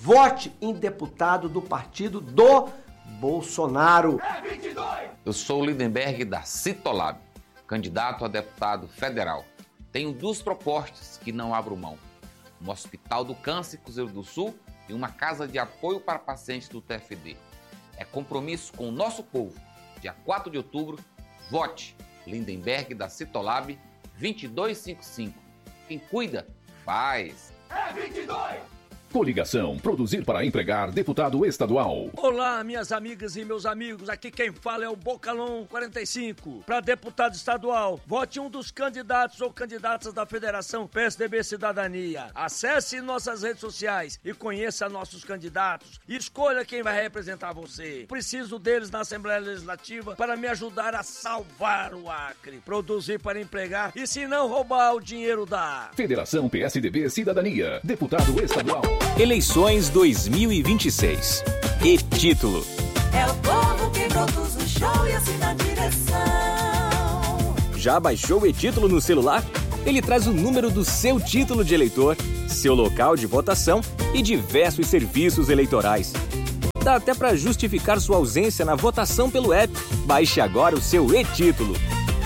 vote em deputado do partido do Bolsonaro. É 22! Eu sou o Lindenberg da Citolab, candidato a deputado federal. Tenho 2 propostas que não abro mão. Um hospital do câncer Cruzeiro do Sul e uma casa de apoio para pacientes do TFD. É compromisso com o nosso povo. Dia 4 de outubro, vote Lindenberg da Citolab 2255. Quem cuida, faz. É 22! Coligação Produzir para Empregar, deputado estadual. Olá, minhas amigas e meus amigos, aqui quem fala é o Bocalon 45. Para deputado estadual, vote um dos candidatos ou candidatas da Federação PSDB Cidadania. Acesse nossas redes sociais e conheça nossos candidatos e escolha quem vai representar você. Preciso deles na Assembleia Legislativa para me ajudar a salvar o Acre. Produzir para empregar e se não roubar o dinheiro da Federação PSDB Cidadania, deputado estadual. Eleições 2026. E título: é o povo que produz o show e assim na direção. Já baixou o e-título no celular? Ele traz o número do seu título de eleitor, seu local de votação e diversos serviços eleitorais. Dá até para justificar sua ausência na votação pelo app. Baixe agora o seu e-título.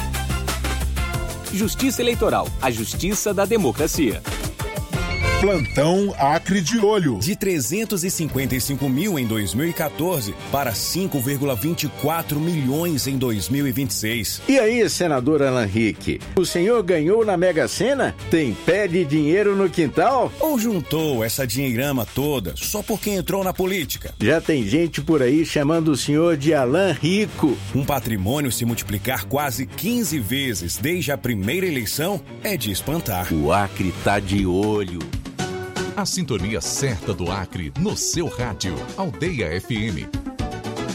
Justiça Eleitoral, a justiça da democracia. Plantão Acre de Olho. De 355 mil em 2014 para 5,24 milhões em 2026. E aí, senador Alan Rick, o senhor ganhou na Mega Sena? Tem pé de dinheiro no quintal? Ou juntou essa dinheirama toda só porque entrou na política? Já tem gente por aí chamando o senhor de Alan Rico. Um patrimônio se multiplicar quase 15 vezes desde a primeira eleição é de espantar. O Acre tá de olho. A sintonia certa do Acre no seu rádio. Aldeia FM